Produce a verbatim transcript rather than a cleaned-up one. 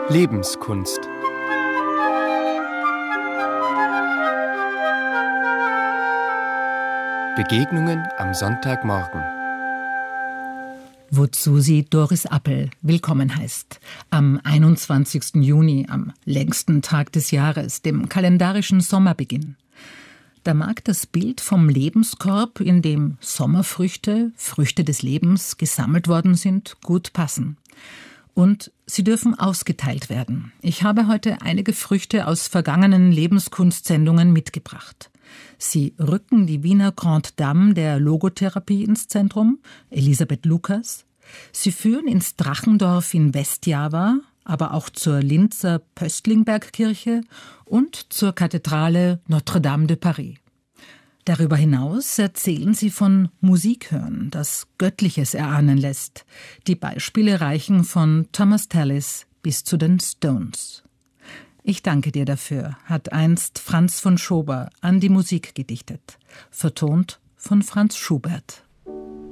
Lebenskunst. Begegnungen am Sonntagmorgen. Wozu sie Doris Appel willkommen heißt. Am einundzwanzigsten Juni, am längsten Tag des Jahres, dem kalendarischen Sommerbeginn. Da mag das Bild vom Lebenskorb, in dem Sommerfrüchte, Früchte des Lebens, gesammelt worden sind, gut passen. Und sie dürfen ausgeteilt werden. Ich habe heute einige Früchte aus vergangenen Lebenskunstsendungen mitgebracht. Sie rücken die Wiener Grande Dame der Logotherapie ins Zentrum, Elisabeth Lucas. Sie führen ins Drachendorf in Westjava, aber auch zur Linzer Pöstlingbergkirche und zur Kathedrale Notre-Dame de Paris. Darüber hinaus erzählen sie von Musikhören, das Göttliches erahnen lässt. Die Beispiele reichen von Thomas Tallis bis zu den Stones. Ich danke dir dafür, hat einst Franz von Schober an die Musik gedichtet, vertont von Franz Schubert.